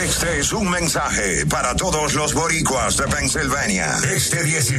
Este es un mensaje para todos los boricuas de Pensilvania. Este 16